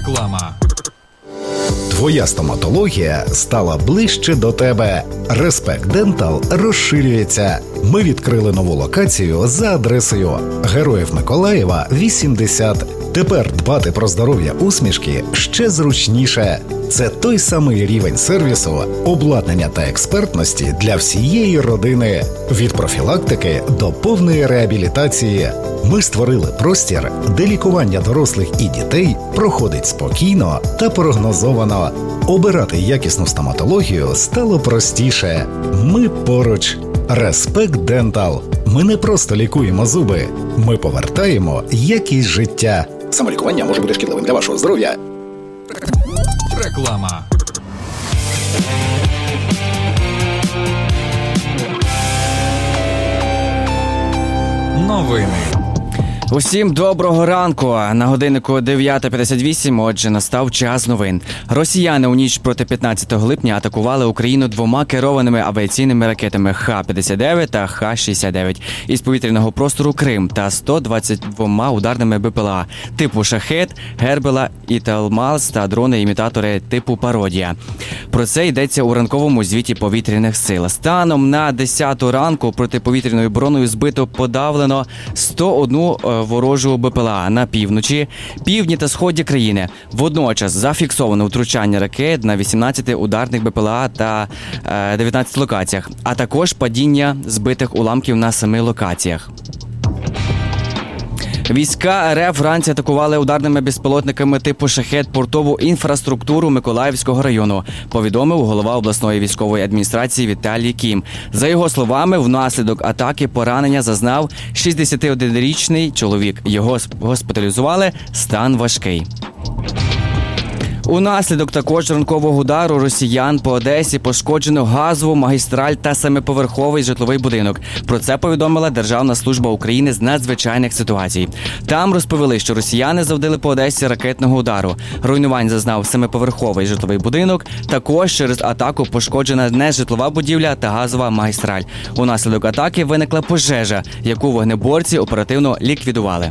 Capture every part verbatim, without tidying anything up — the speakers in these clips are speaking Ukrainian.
Реклама. Твоя стоматологія стала ближче до тебе. Респект Дентал розширюється. Ми відкрили нову локацію за адресою Героїв Миколаєва, вісімдесят. Тепер дбати про здоров'я усмішки ще зручніше. Це той самий рівень сервісу, обладнання та експертності для всієї родини. Від профілактики до повної реабілітації. Ми створили простір, де лікування дорослих і дітей проходить спокійно та прогнозовано. Обирати якісну стоматологію стало простіше. Ми поруч. Респект Дентал. Ми не просто лікуємо зуби. Ми повертаємо якість життя. Самолікування може бути шкідливим для вашого здоров'я. Реклама. Новини. Усім доброго ранку. На годиннику дев'ята п'ятдесят вісім, отже, настав час новин. Росіяни у ніч проти п'ятнадцятого липня атакували Україну двома керованими авіаційними ракетами Х п'ятдесят дев'ять та Х шістдесят дев'ять із повітряного простору Крим та сто двадцять двома ударними БПЛА типу «Шахед», «Гербела» і «Талмаз» та дрони-імітатори типу «Пародія». Про це йдеться у ранковому звіті повітряних сил. Станом на десяту ранку протиповітряною обороною збито подавлено сто одну ворожу БПЛА на півночі, півдні та сході країни. Водночас зафіксовано втручання ракет на вісімнадцяти ударних БПЛА та е, дев'ятнадцяти локаціях, а також падіння збитих уламків на семи локаціях. Війська РФ вранці атакували ударними безпілотниками типу «Шахед» портову інфраструктуру Миколаївського району, повідомив голова обласної військової адміністрації Віталій Кім. За його словами, внаслідок атаки поранення зазнав шістдесятиоднорічний чоловік. Його госпіталізували, стан важкий. Унаслідок також ранкового удару росіян по Одесі пошкоджено газову магістраль та семиповерховий житловий будинок. Про це повідомила Державна служба України з надзвичайних ситуацій. Там розповіли, що росіяни завдали по Одесі ракетного удару. Руйнувань зазнав семиповерховий житловий будинок. Також через атаку пошкоджена нежитлова будівля та газова магістраль. Унаслідок атаки виникла пожежа, яку вогнеборці оперативно ліквідували.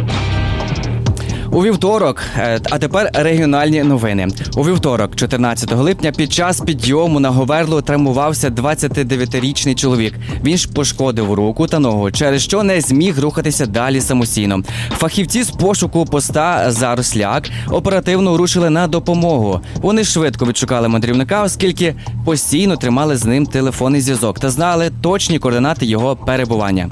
У вівторок, а тепер регіональні новини. У вівторок, чотирнадцятого липня, під час підйому на Говерлу травмувався двадцятидев'ятирічний чоловік. Він ж пошкодив руку та ногу, через що не зміг рухатися далі самостійно. Фахівці з пошуку поста «Заросляк» оперативно рушили на допомогу. Вони швидко відшукали мандрівника, оскільки постійно тримали з ним телефонний зв'язок та знали точні координати його перебування.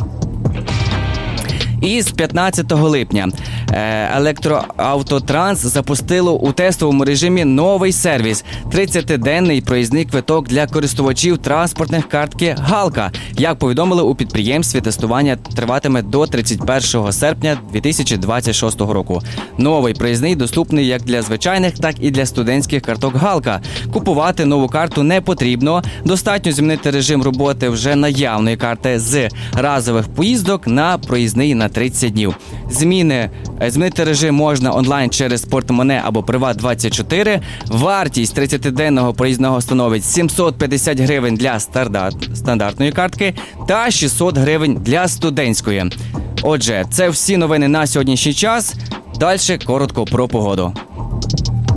І з п'ятнадцятого липня Електроавтотранс запустило у тестовому режимі новий сервіс – тридцятиденний проїзний квиток для користувачів транспортних картки «Галка». Як повідомили у підприємстві, тестування триватиме до тридцять першого серпня дві тисячі двадцять шостого року. Новий проїзний доступний як для звичайних, так і для студентських карток «Галка». Купувати нову карту не потрібно. Достатньо змінити режим роботи вже наявної карти з разових поїздок на проїзний на тридцять днів. Зміни Змінити режим можна онлайн через портмоне або Приват двадцять чотири. Вартість тридцятиденного проїзного становить сімсот п'ятдесят гривень для стандартної картки та шістсот гривень для студентської. Отже, це всі новини на сьогоднішній час. Далі коротко про погоду.